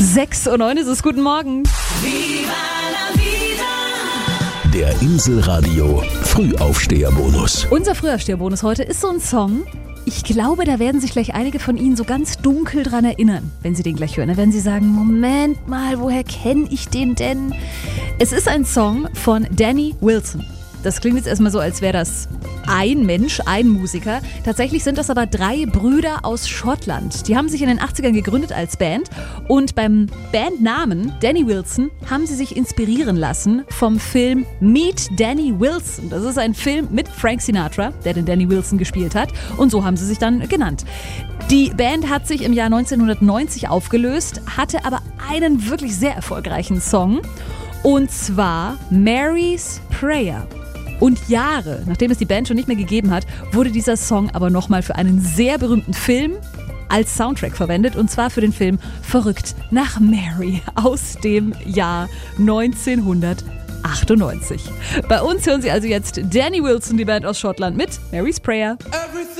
6:09 ist es. Guten Morgen. Der Inselradio Frühaufsteherbonus. Unser Frühaufsteherbonus heute ist so ein Song. Ich glaube, da werden sich gleich einige von Ihnen so ganz dunkel dran erinnern, wenn Sie den gleich hören. Da werden Sie sagen, Moment mal, woher kenne ich den denn? Es ist ein Song von Danny Wilson. Das klingt jetzt erstmal so, als wäre das ein Mensch, ein Musiker. Tatsächlich sind das aber 3 Brüder aus Schottland. Die haben sich in den 80ern gegründet als Band und beim Bandnamen Danny Wilson haben sie sich inspirieren lassen vom Film Meet Danny Wilson. Das ist ein Film mit Frank Sinatra, der den Danny Wilson gespielt hat, und so haben sie sich dann genannt. Die Band hat sich im Jahr 1990 aufgelöst, hatte aber einen wirklich sehr erfolgreichen Song, und zwar Mary's Prayer. Und Jahre, nachdem es die Band schon nicht mehr gegeben hat, wurde dieser Song aber nochmal für einen sehr berühmten Film als Soundtrack verwendet. Und zwar für den Film Verrückt nach Mary aus dem Jahr 1998. Bei uns hören Sie also jetzt Danny Wilson, die Band aus Schottland, mit Mary's Prayer.